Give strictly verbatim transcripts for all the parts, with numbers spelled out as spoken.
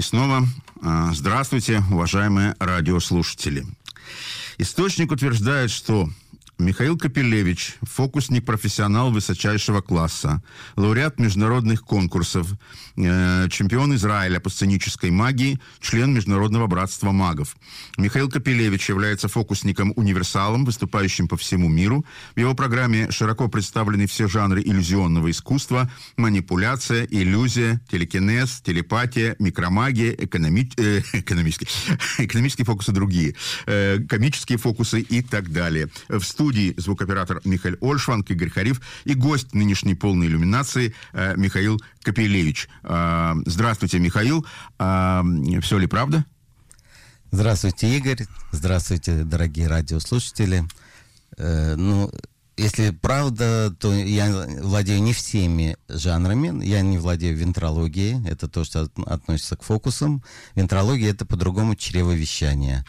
И снова здравствуйте, уважаемые радиослушатели. Источник утверждает, что Михаил Капелевич, фокусник-профессионал высочайшего класса, лауреат международных конкурсов, э, чемпион Израиля по сценической магии, член Международного братства магов. Михаил Капелевич является фокусником-универсалом, выступающим по всему миру. В его программе широко представлены все жанры иллюзионного искусства: манипуляция, иллюзия, телекинез, телепатия, микромагия, экономи... э, экономические... экономические фокусы другие, э, комические фокусы и так далее. В студии звукооператор Михаил Ольшванг, Игорь Хариф и гость нынешней полной иллюминации э, Михаил Капелевич. Э, здравствуйте, Михаил. Э, все ли правда? Здравствуйте, Игорь. Здравствуйте, дорогие радиослушатели. Э, ну, если правда, то я владею не всеми жанрами. Я не владею вентрологией. Это то, что относится к фокусам. Вентрология — это по-другому чревовещание.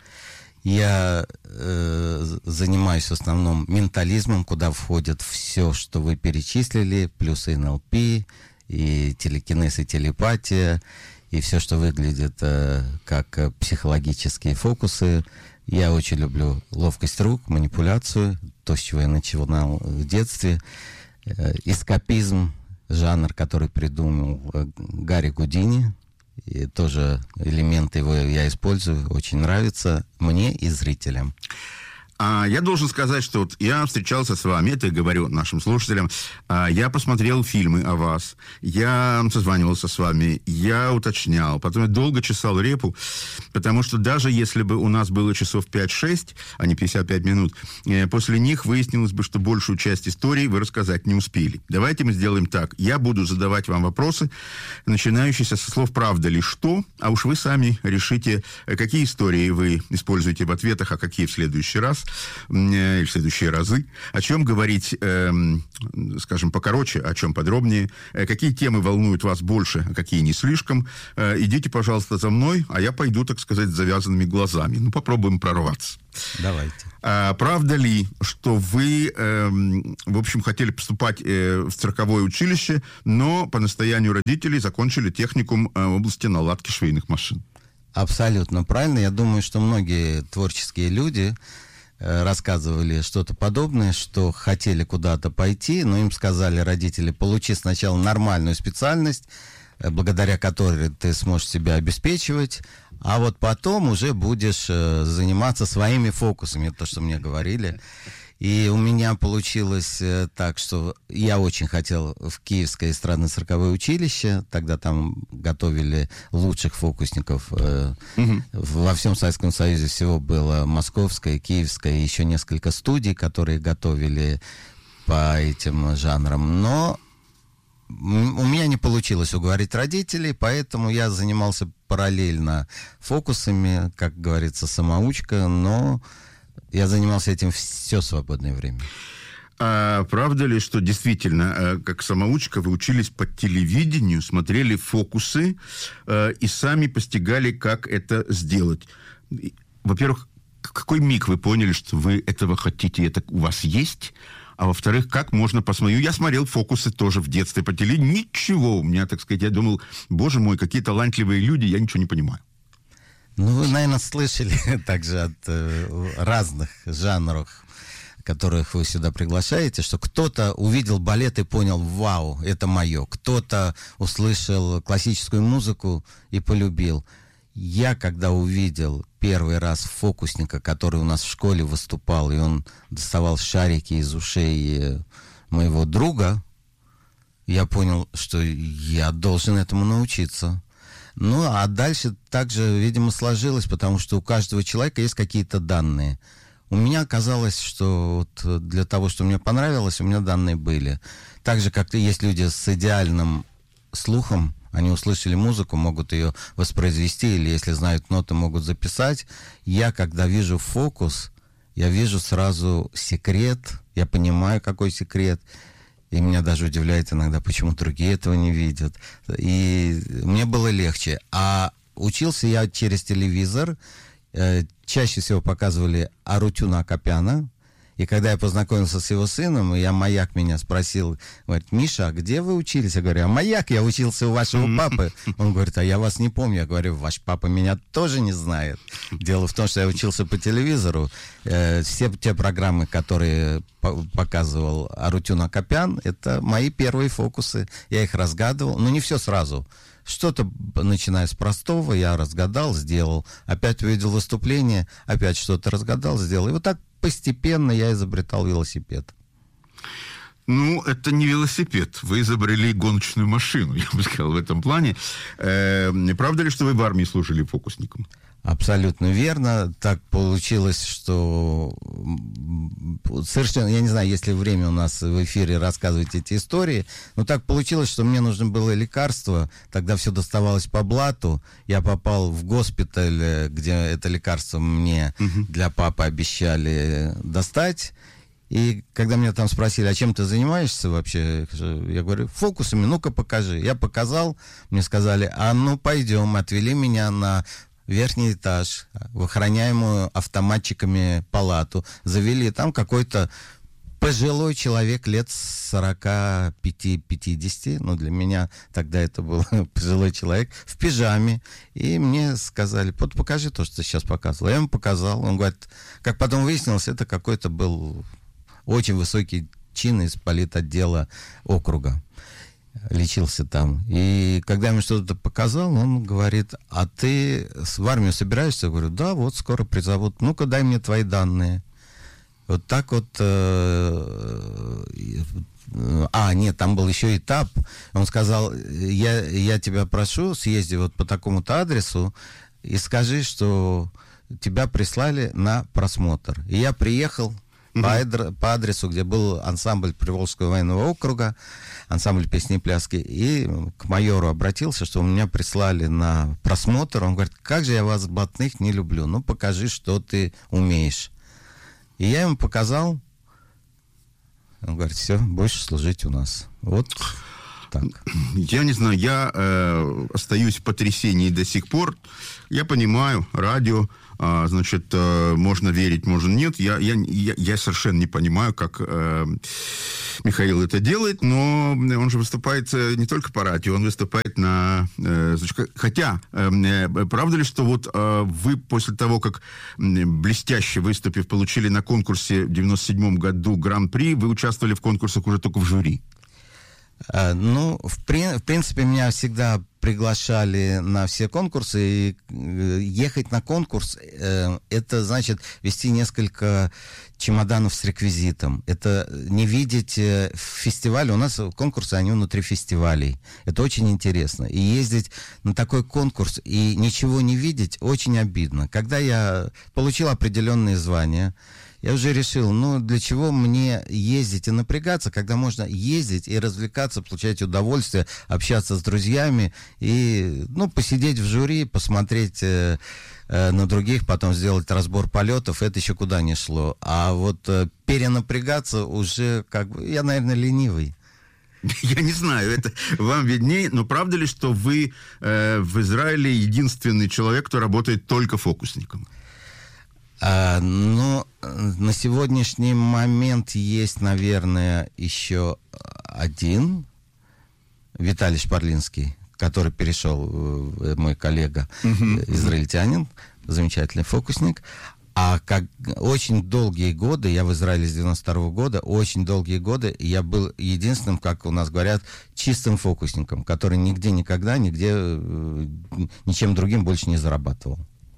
Я э, занимаюсь в основном ментализмом, куда входит все, что вы перечислили, плюс эн эл пи, и телекинез, и телепатия, и все, что выглядит э, как э, психологические фокусы. Я очень люблю ловкость рук, манипуляцию, то, с чего я начинал в детстве. Э, эскапизм, жанр, который придумал э, Гарри Гудини. И тоже элементы его я использую, очень нравится мне и зрителям. А я должен сказать, что вот я встречался с вами, это я говорю нашим слушателям, а, я посмотрел фильмы о вас, я созванивался с вами, я уточнял, потом я долго чесал репу, потому что даже если бы у нас было часов пять-шесть, а не пятьдесят пять минут, э, после них выяснилось бы, что большую часть истории вы рассказать не успели. Давайте мы сделаем так. Я буду задавать вам вопросы, начинающиеся со слов «правда ли что?», а уж вы сами решите, какие истории вы используете в ответах, а какие в следующий раз, или в следующие разы. О чем говорить, э, скажем, покороче, о чем подробнее. Э, какие темы волнуют вас больше, а какие не слишком. Э, идите, пожалуйста, за мной, а я пойду, так сказать, с завязанными глазами. Ну, попробуем прорваться. Давайте. А, правда ли, что вы, э, в общем, хотели поступать э, в цирковое училище, но по настоянию родителей закончили техникум э, в области наладки швейных машин? Абсолютно правильно. Я думаю, что многие творческие люди рассказывали что-то подобное, что хотели куда-то пойти, но им сказали родители: получи сначала нормальную специальность, благодаря которой ты сможешь себя обеспечивать, а вот потом уже будешь заниматься своими фокусами, то, что мне говорили. И у меня получилось так, что я очень хотел в Киевское эстрадно-цирковое училище. Тогда там готовили лучших фокусников. Угу. Во всем Советском Союзе всего было Московское, Киевское, еще несколько студий, которые готовили по этим жанрам. Но у меня не получилось уговорить родителей, поэтому я занимался параллельно фокусами, как говорится, самоучка, но... Я занимался этим все свободное время. А правда ли, что действительно, как самоучка, вы учились по телевидению, смотрели фокусы и сами постигали, как это сделать? Во-первых, в какой миг вы поняли, что вы этого хотите, это у вас есть? А во-вторых, как можно посмотреть? Я смотрел фокусы тоже в детстве по телевидению. Ничего у меня, так сказать, я думал, боже мой, какие талантливые люди, я ничего не понимаю. Ну, вы, наверное, слышали также от э, разных жанров, которых вы сюда приглашаете, что кто-то увидел балет и понял: вау, это мое. Кто-то услышал классическую музыку и полюбил. Я, когда увидел первый раз фокусника, который у нас в школе выступал, и он доставал шарики из ушей моего друга, я понял, что я должен этому научиться. Ну, а дальше также, видимо, сложилось, потому что у каждого человека есть какие-то данные. У меня оказалось, что вот для того, что мне понравилось, у меня данные были. Так же, как и есть люди с идеальным слухом, они услышали музыку, могут ее воспроизвести, или если знают ноты, могут записать. Я, когда вижу фокус, я вижу сразу секрет, я понимаю, какой секрет. И меня даже удивляет иногда, почему другие этого не видят. И мне было легче. А учился я через телевизор. Чаще всего показывали Арутюна Акопяна. И когда я познакомился с его сыном, и я «Маяк» меня спросил, говорит: Миша, а где вы учились? Я говорю: а «Маяк» я учился у вашего папы. Он говорит: а я вас не помню. Я говорю: ваш папа меня тоже не знает. Дело в том, что я учился по телевизору. Э, все те программы, которые по- показывал Арутюн Акопян, это мои первые фокусы. Я их разгадывал, но не все сразу. Что-то, начиная с простого, я разгадал, сделал. Опять увидел выступление, опять что-то разгадал, сделал. И вот так постепенно я изобретал велосипед. Ну, это не велосипед. Вы изобрели гоночную машину, я бы сказал, в этом плане. Э, правда ли, что вы в армии служили фокусником? Абсолютно верно. Так получилось, что совершенно, я не знаю, есть ли время у нас в эфире рассказывать эти истории, но так получилось, что мне нужно было лекарство, тогда все доставалось по блату, я попал в госпиталь, где это лекарство мне угу. для папы обещали достать. И когда меня там спросили: а чем ты занимаешься вообще? Я говорю: фокусами, ну-ка покажи. Я показал, мне сказали: а ну пойдем, отвели меня на верхний этаж, в охраняемую автоматчиками палату, завели, там какой-то пожилой человек лет сорока пяти пятидесяти, ну для меня тогда это был пожилой человек, в пижаме, и мне сказали: вот покажи то, что ты сейчас показывал. Я ему показал, он говорит, как потом выяснилось, это какой-то был очень высокий чин из политотдела округа. Лечился там. И когда я ему что-то показал, он говорит: а ты в армию собираешься? Я говорю: да, вот скоро призовут. Ну-ка, дай мне твои данные. Вот так вот... Э, а, нет, там был еще этап. Он сказал: я, я тебя прошу, съезди вот по такому-то адресу и скажи, что тебя прислали на просмотр. И я приехал По, адр- по адресу, где был ансамбль Приволжского военного округа, ансамбль песни и пляски, и к майору обратился, что меня прислали на просмотр. Он говорит: как же я вас, блатных, не люблю. Ну, покажи, что ты умеешь. И я ему показал. Он говорит: все, будешь служить у нас. Вот так. Я не знаю, я э, остаюсь в потрясении до сих пор. Я понимаю, радио, а, значит, э, можно верить, можно нет. Я, я, я, я совершенно не понимаю, как э, Михаил это делает, но он же выступает не только по радио, он выступает на... Э, значит, хотя, э, правда ли, что вот э, вы после того, как блестяще выступив, получили на конкурсе в девяносто седьмом году гран-при, вы участвовали в конкурсах уже только в жюри? Uh, ну, в, при, в принципе, меня всегда приглашали на все конкурсы, и э, ехать на конкурс, э, это значит вести несколько чемоданов с реквизитом. Это не видеть э, фестивали. У нас конкурсы, они внутри фестивалей. Это очень интересно. И ездить на такой конкурс и ничего не видеть очень обидно. Когда я получил определенные звания, я уже решил, ну, для чего мне ездить и напрягаться, когда можно ездить и развлекаться, получать удовольствие, общаться с друзьями и, ну, посидеть в жюри, посмотреть э, э, на других, потом сделать разбор полетов, это еще куда ни шло. А вот э, перенапрягаться уже, как бы, я, наверное, ленивый. Я не знаю, это вам виднее, но правда ли, что вы э, в Израиле единственный человек, кто работает только фокусником? А, ну, на сегодняшний момент есть, наверное, еще один, Виталий Шпарлинский, который перешел, мой коллега, uh-huh. израильтянин, замечательный фокусник. А как очень долгие годы, я в Израиле с девяносто второго года, очень долгие годы я был единственным, как у нас говорят, чистым фокусником, который нигде никогда, нигде ничем другим больше не зарабатывал.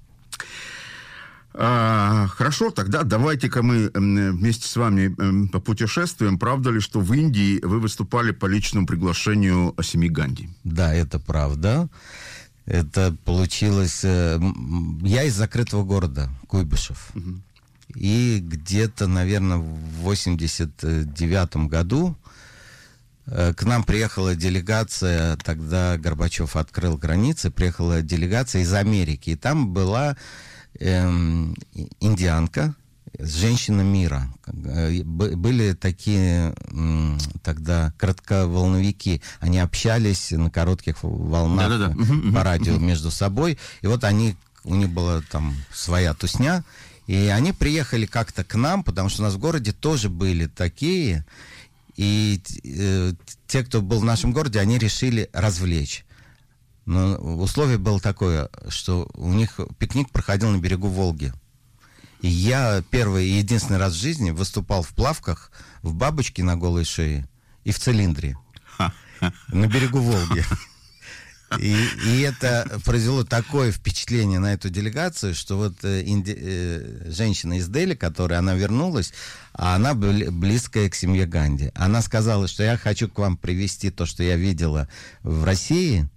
А, хорошо, тогда давайте-ка мы вместе с вами попутешествуем. Правда ли, что в Индии вы выступали по личному приглашению Асими Ганди? Да, это правда. Это получилось... Я из закрытого города, Куйбышев. Угу. И где-то, наверное, в восемьдесят девятом году к нам приехала делегация, тогда Горбачев открыл границы, приехала делегация из Америки. И там была... Эм, индианка, женщина мира. Были такие м, тогда коротковолновики, они общались на коротких волнах Да-да-да. по радио между собой, и вот они, у них была там своя тусня, И они приехали как-то к нам, потому что у нас в городе тоже были такие. И э, те, кто был в нашем городе, они решили развлечь. Но условие было такое, что у них пикник проходил на берегу Волги. И я первый и единственный раз в жизни выступал в плавках, в бабочке на голой шее и в цилиндре на берегу Волги. И, и это произвело такое впечатление на эту делегацию, что вот э, инди, э, женщина из Дели, которая, она вернулась, а она бли, близкая к семье Ганди. Она сказала, что я хочу к вам привезти то, что я видела в России,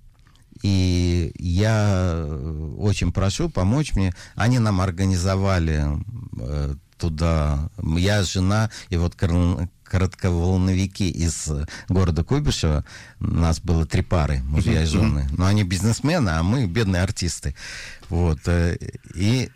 и я очень прошу помочь мне. Они нам организовали э, туда, я, жена и вот коротковолновики из города Куйбышева. Нас было три пары, мужья и жены. Но они бизнесмены, а мы бедные артисты. Вот. И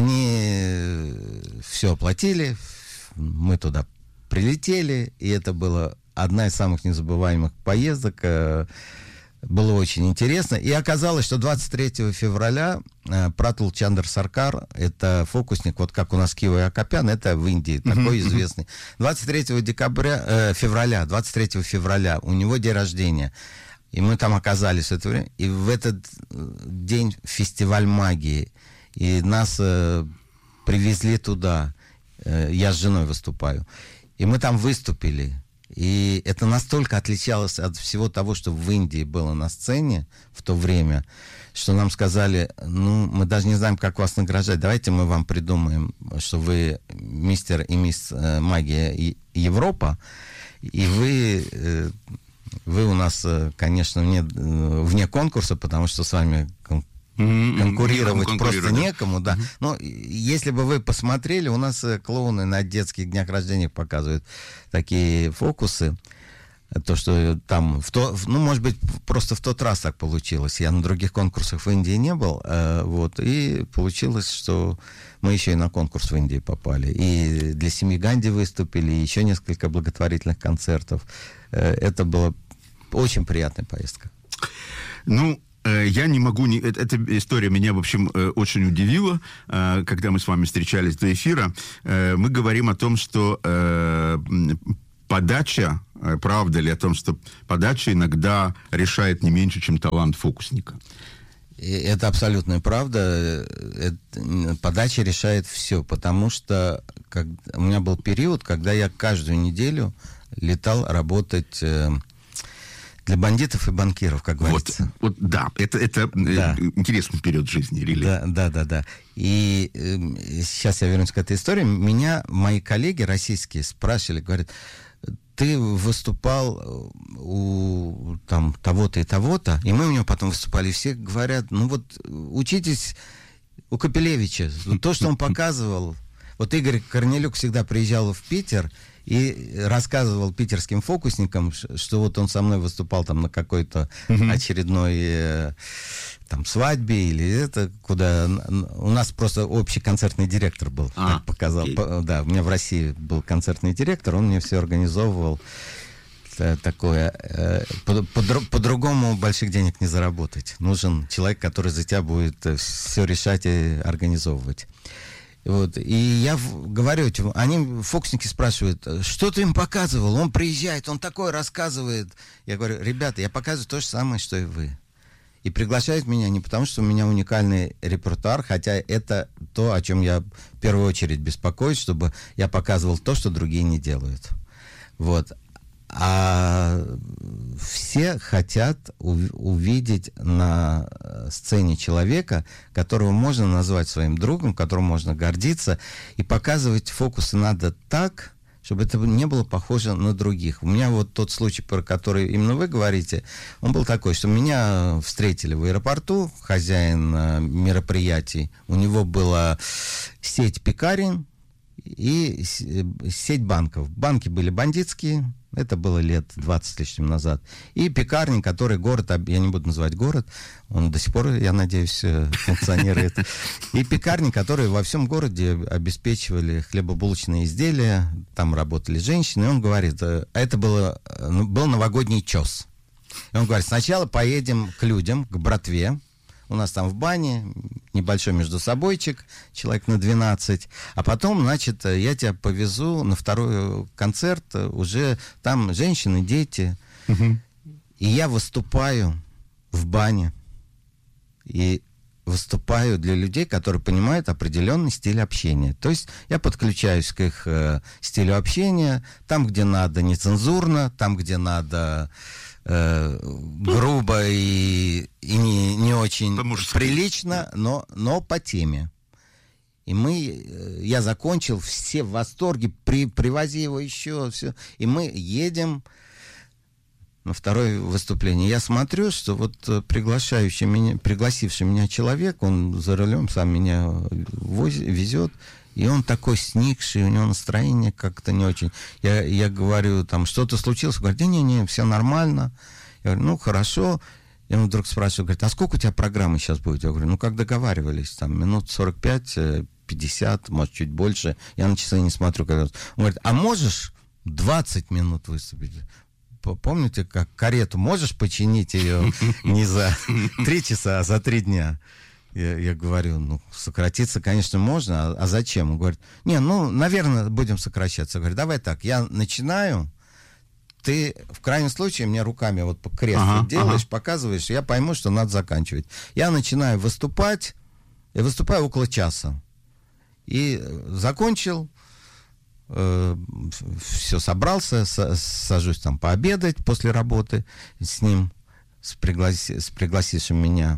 они все оплатили, мы туда прилетели, и это была одна из самых незабываемых поездок. Было очень интересно. И оказалось, что двадцать третьего февраля э, Пратул Чандр Саркар, это фокусник, вот как у нас Кива Акопян, это в Индии, такой известный. двадцать третьего декабря, э, февраля, двадцать третьего февраля у него день рождения. И мы там оказались в это время. И в этот день фестиваль магии. И нас э, привезли туда. Э, я с женой выступаю. И мы там выступили. И это настолько отличалось от всего того, что в Индии было на сцене в то время, что нам сказали, ну, мы даже не знаем, как вас награждать, давайте мы вам придумаем, что вы мистер и мисс э, Магия Европа, и вы, э, вы у нас, э, конечно, вне, э, вне конкурса, потому что с вами конкурировать mm-hmm. просто некому, да. Mm-hmm. Но если бы вы посмотрели, у нас клоуны на детских днях рождения показывают такие фокусы, то, что там, в то, ну, может быть, просто в тот раз так получилось. Я на других конкурсах в Индии не был, э, вот, и получилось, что мы еще и на конкурс в Индии попали. И для семьи Ганди выступили, и еще несколько благотворительных концертов. Э, это была очень приятная поездка. Ну, я не могу... Не... Эта история меня, в общем, очень удивила. Когда мы с вами встречались до эфира, мы говорим о том, что подача, правда ли о том, что подача иногда решает не меньше, чем талант фокусника? Это абсолютная правда. Это, подача решает все, потому что как, у меня был период, когда я каждую неделю летал работать... Для бандитов и банкиров, как говорится. Вот, вот да, это, это да. интересный период жизни, Рили. Да, да, да, да. И э, сейчас я вернусь к этой истории. Меня мои коллеги российские спрашивали, говорят, ты выступал у там того-то и того-то, и мы у него потом выступали, и все говорят, ну вот учитесь у Капелевича, то, что он показывал. Вот Игорь Корнелюк всегда приезжал в Питер и рассказывал питерским фокусникам, что вот он со мной выступал там на какой-то mm-hmm. очередной э, там свадьбе или это, куда... У нас просто общий концертный директор был, а, так показал. Okay. По, да, у меня в России был концертный директор, он мне все организовывал. Такое. Э, по, по, по-другому больших денег не заработать. Нужен человек, который за тебя будет все решать и организовывать. Вот. И я говорю, они, фокусники, спрашивают, что ты им показывал? Он приезжает, он такое рассказывает. Я говорю, ребята, я показываю то же самое, что и вы. И приглашают меня не потому, что у меня уникальный репертуар, хотя это то, о чем я в первую очередь беспокоюсь, чтобы я показывал то, что другие не делают. Вот. А все хотят увидеть на сцене человека, которого можно назвать своим другом, которым можно гордиться, и показывать фокусы надо так, чтобы это не было похоже на других. У меня вот тот случай, про который именно вы говорите, он был такой, что меня встретили в аэропорту, хозяин мероприятий, у него была сеть пекарен и сеть банков. Банки были бандитские, это было лет двадцать с лишним назад. И пекарни, который город, я не буду называть город, он до сих пор, я надеюсь, функционирует. И пекарни, которые во всем городе обеспечивали хлебобулочные изделия, там работали женщины. И он говорит, это было, был новогодний чес. И он говорит, сначала поедем к людям, к братве, у нас там в бане, небольшой междусобойчик, человек на двенадцать, а потом, значит, я тебя повезу на второй концерт, уже там женщины, дети, угу. И я выступаю в бане, и выступаю для людей, которые понимают определенный стиль общения. То есть я подключаюсь к их э, стилю общения, там, где надо нецензурно, там, где надо э, грубо и, и не, не очень По-мужски. прилично, но, но по теме. И мы, э, я закончил, все в восторге, при, привози его еще, все. И мы едем на второе выступление. Я смотрю, что вот приглашающий меня, пригласивший меня человек, он за рулем сам меня воз, везет, и он такой сникший, у него настроение как-то не очень. Я, я говорю, там, что-то случилось? Он говорит, не-не-не, все нормально. Я говорю, ну, хорошо. И он вдруг спрашивает, говорит, а сколько у тебя программы сейчас будет? Я говорю, ну, как договаривались, там, минут сорок пять, пятьдесят, может, чуть больше. Я на часы не смотрю. Когда... Он говорит, а можешь двадцать минут выступить? Помните, как карету можешь починить ее не за три часа, а за три дня? Я, я говорю, ну, сократиться, конечно, можно, а, а зачем? Он говорит, не, ну, наверное, будем сокращаться. Я говорю, давай так, я начинаю, ты в крайнем случае мне руками вот крест ага, делаешь, ага. показываешь, я пойму, что надо заканчивать. Я начинаю выступать, и выступаю около часа. И закончил, все, собрался, сажусь там пообедать после работы с ним, с, пригласи, с пригласившим меня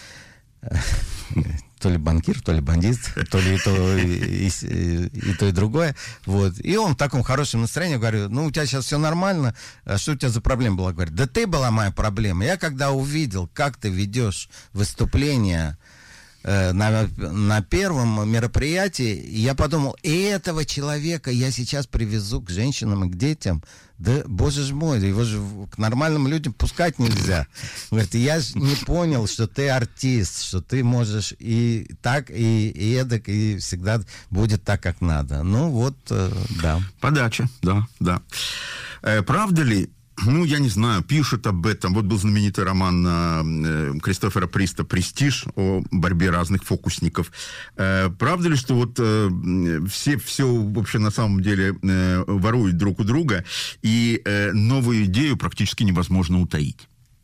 то ли банкир, то ли бандит, то ли и то, и, и, и то, и другое. Вот. И он в таком хорошем настроении, говорю, ну, у тебя сейчас все нормально, а что у тебя за проблема была? Говорит, да ты была моя проблема. Я когда увидел, как ты ведешь выступление На, на первом мероприятии, я подумал, и этого человека я сейчас привезу к женщинам и к детям. Да, боже ж мой, его же к нормальным людям пускать нельзя. Он говорит, я же не понял, что ты артист, что ты можешь и так, и, и эдак, и всегда будет так, как надо. Ну вот, да. Подача, да, да. Э, правда ли, ну, я не знаю, пишут об этом. Вот был знаменитый роман э, Кристофера Приста «Престиж» о борьбе разных фокусников. Э, правда ли, что вот э, все, все вообще на самом деле э, воруют друг у друга, и э, новую идею практически невозможно утаить?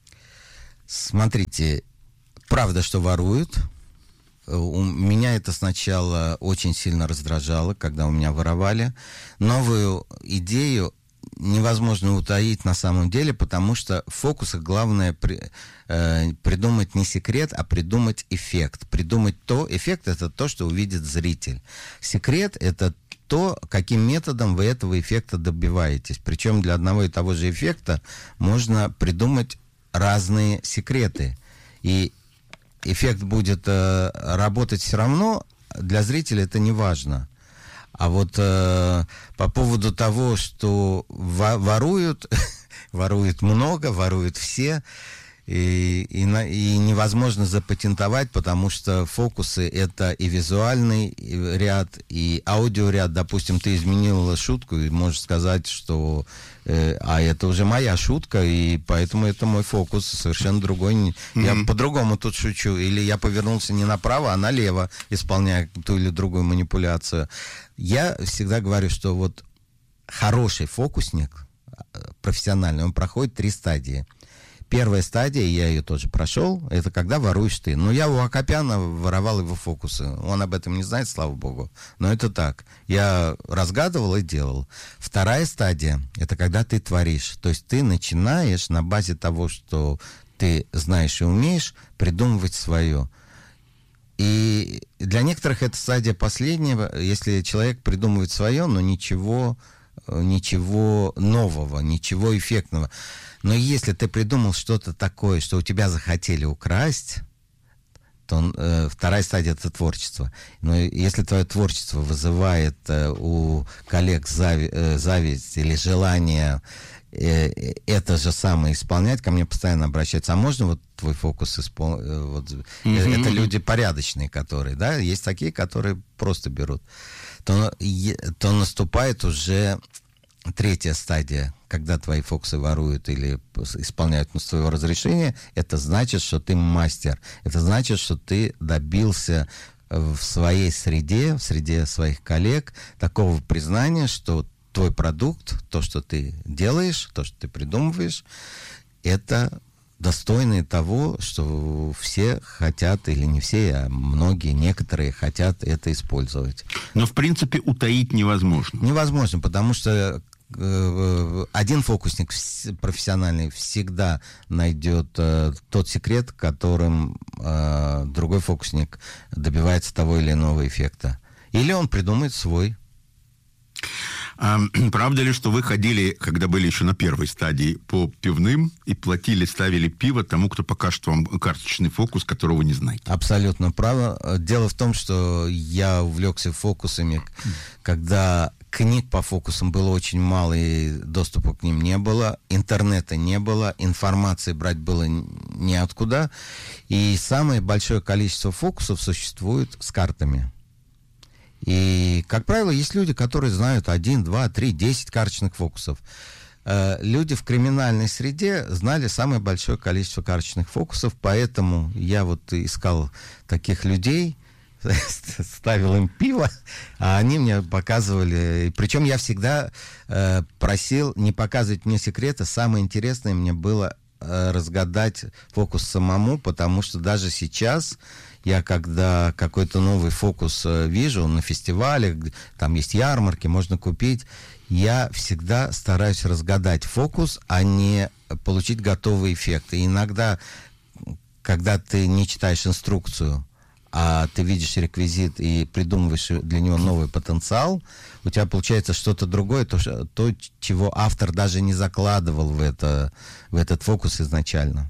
Смотрите, правда, что воруют. У меня это сначала очень сильно раздражало, когда у меня воровали. Новую идею невозможно утаить на самом деле, потому что в фокусах главное при, э, придумать не секрет, а придумать эффект. Придумать то, эффект — это то, что увидит зритель. Секрет — это то, каким методом вы этого эффекта добиваетесь. Причем для одного и того же эффекта можно придумать разные секреты. И эффект будет э, работать все равно, для зрителя это не важно. А вот э, по поводу того, что во- воруют, воруют много, воруют все, и, и, на, и невозможно запатентовать, потому что фокусы — это и визуальный ряд, и аудиоряд. Допустим, ты изменила шутку, и можешь сказать, что э, а это уже моя шутка, и поэтому это мой фокус, совершенно другой. Mm-hmm. Я по-другому тут шучу. Или я повернулся не направо, а налево, исполняя ту или другую манипуляцию. Я всегда говорю, что вот хороший фокусник, профессиональный, он проходит три стадии. Первая стадия, я ее тоже прошел, это когда воруешь ты. Но я у Акопяна воровал его фокусы. Он об этом не знает, слава богу. Но это так. Я разгадывал и делал. Вторая стадия, это когда ты творишь. То есть ты начинаешь на базе того, что ты знаешь и умеешь, придумывать свое. И для некоторых это стадия последнего, если человек придумывает свое, но ничего, ничего нового, ничего эффектного. Но если ты придумал что-то такое, что у тебя захотели украсть, то э, вторая стадия — это творчество. Но если твое творчество вызывает э, у коллег зави- э, зависть или желание э, это же самое исполнять, ко мне постоянно обращаются, а можно вот твой фокус исполнить? Э, вот, mm-hmm. Это люди порядочные, которые, да, есть такие, которые просто берут. То, то наступает уже третья стадия, когда твои фокусы воруют или исполняют с твоего разрешения, это значит, что ты мастер. Это значит, что ты добился в своей среде, в среде своих коллег такого признания, что твой продукт, то, что ты делаешь, то, что ты придумываешь, это достойные того, что все хотят, или не все, а многие, некоторые хотят это использовать. Но, в принципе, утаить невозможно. Невозможно, потому что э, один фокусник профессиональный всегда найдет э, тот секрет, которым э, другой фокусник добивается того или иного эффекта. Или он придумает свой. А, правда ли, что вы ходили, когда были еще на первой стадии, по пивным и платили, ставили пиво тому, кто покажет вам карточный фокус, которого вы не знаете? Абсолютно право. Дело в том, что я увлекся фокусами, когда книг по фокусам было очень мало, и доступа к ним не было, интернета не было, информации брать было неоткуда, и самое большое количество фокусов существует с картами. И, как правило, есть люди, которые знают один, два, три, десять карточных фокусов. Э, люди в криминальной среде знали самое большое количество карточных фокусов, поэтому я вот искал таких людей, ставил им пиво, а они мне показывали. Причем я всегда э, просил не показывать мне секреты. Самое интересное мне было э, разгадать фокус самому, потому что даже сейчас я, когда какой-то новый фокус э, вижу на фестивале, там есть ярмарки, можно купить, я всегда стараюсь разгадать фокус, а не получить готовый эффект. И иногда, когда ты не читаешь инструкцию, а ты видишь реквизит и придумываешь для него новый потенциал, у тебя получается что-то другое, то, то чего автор даже не закладывал в, это, в этот фокус изначально.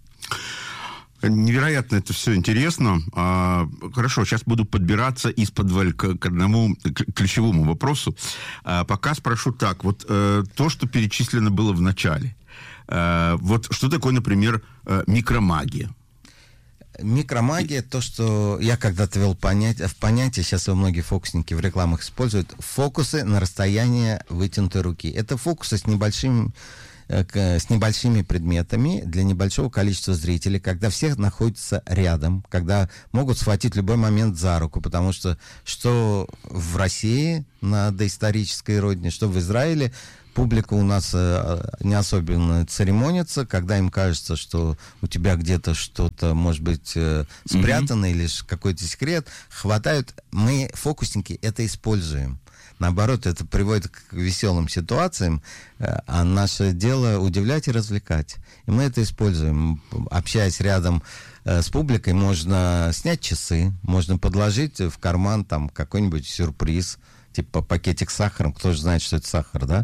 Невероятно это все интересно. А, хорошо, сейчас буду подбираться из-под к, к одному к, ключевому вопросу. А, пока спрошу так. Вот э, то, что перечислено было в начале. Э, вот что такое, например, э, микромагия? Микромагия, то, что я когда-то ввел понятие, в понятие, сейчас его многие фокусники в рекламах используют, фокусы на расстояние вытянутой руки. Это фокусы с небольшим с небольшими предметами для небольшого количества зрителей, когда все находятся рядом, когда могут схватить в любой момент за руку, потому что что в России на доисторической родине, что в Израиле, публика у нас не особенно церемонится, когда им кажется, что у тебя где-то что-то, может быть, спрятано mm-hmm. или какой-то секрет, хватают. Мы, фокусники, это используем. Наоборот, это приводит к веселым ситуациям, а наше дело удивлять и развлекать. И мы это используем. Общаясь рядом с публикой, можно снять часы, можно подложить в карман там какой-нибудь сюрприз, типа пакетик с сахаром, кто же знает, что это сахар, да?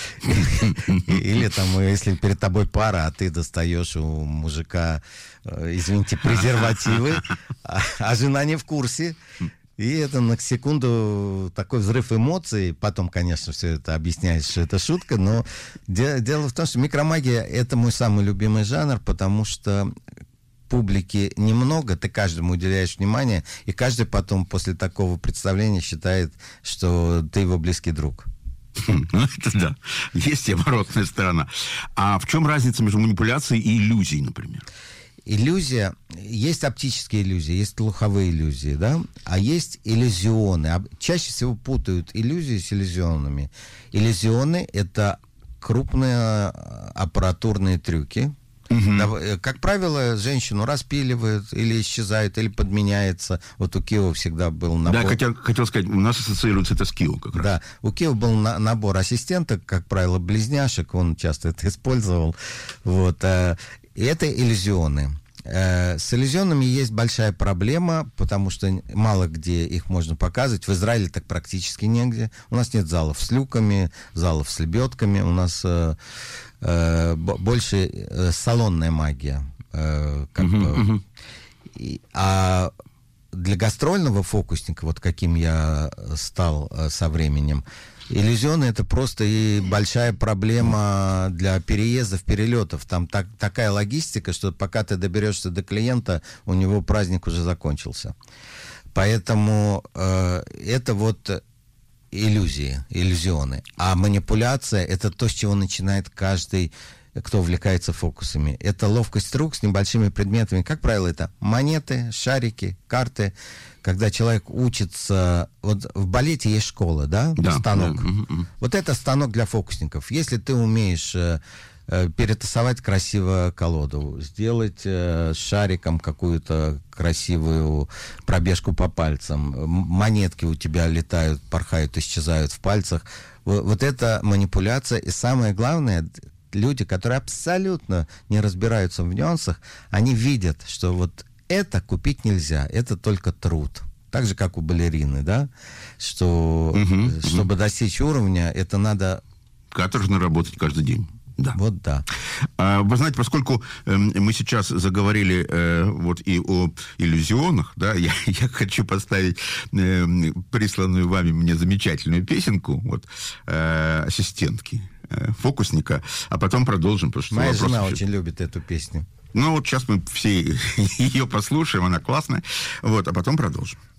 Или там, если перед тобой пара, а ты достаешь у мужика, извините, презервативы, а жена не в курсе. И это на секунду такой взрыв эмоций. Потом, конечно, все это объясняешь, что это шутка. Но де- дело в том, что микромагия — это мой самый любимый жанр, потому что публики немного, ты каждому уделяешь внимание, и каждый потом после такого представления считает, что ты его близкий друг. Ну, это да. Есть и оборотная сторона. А в чем разница между манипуляцией и иллюзией, например? Иллюзия, есть оптические иллюзии, есть слуховые иллюзии, да, а есть иллюзионы. Чаще всего путают иллюзии с иллюзионами. Иллюзионы — это крупные аппаратурные трюки. Угу. Как правило, женщину распиливают или исчезают, или подменяется. Вот у Кио всегда был набор. Да, хотел, хотел сказать, у нас ассоциируется это с Кио как раз. Да, у Кио был на, набор ассистенток, как правило, близняшек, он часто это использовал. Вот. И это иллюзионы. С иллюзионами есть большая проблема, потому что мало где их можно показывать. В Израиле так практически негде. У нас нет залов с люками, залов с лебедками. У нас э, э, больше э, салонная магия. Э, как uh-huh, бы. Uh-huh. И, а для гастрольного фокусника, вот каким я стал э, со временем, иллюзионы — это просто и большая проблема для переездов, перелетов. Там так, такая логистика, что пока ты доберешься до клиента, у него праздник уже закончился. Поэтому э, это вот иллюзии, иллюзионы. А манипуляция — это то, с чего начинает каждый, кто увлекается фокусами. Это ловкость рук с небольшими предметами. Как правило, это монеты, шарики, карты. Когда человек учится... Вот в балете есть школа, да? Да. Станок. Да. Вот это станок для фокусников. Если ты умеешь э, э, перетасовать красиво колоду, сделать э, шариком какую-то красивую пробежку по пальцам, монетки у тебя летают, порхают, исчезают в пальцах. Вот, вот это манипуляция. И самое главное... Люди, которые абсолютно не разбираются в нюансах, они видят, что вот это купить нельзя, это только труд. Так же, как у балерины, да? Что, uh-huh, чтобы uh-huh. достичь уровня, это надо... Каторжно работать каждый день. Да. Вот да. А, вы знаете, поскольку э, мы сейчас заговорили э, вот и о иллюзионах, да, я, я хочу поставить э, присланную вами мне замечательную песенку вот, э, ассистентки, э, фокусника, а потом продолжим. Потому что моя жена еще... очень любит эту песню. Ну вот сейчас мы все ее послушаем, она классная, вот, а потом продолжим.